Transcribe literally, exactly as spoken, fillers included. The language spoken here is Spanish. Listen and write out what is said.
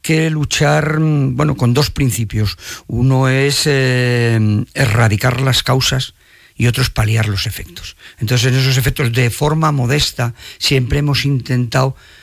que luchar, bueno, con dos principios. Uno es eh, erradicar las causas y otro es paliar los efectos. Entonces, en esos efectos, de forma modesta, siempre hemos intentado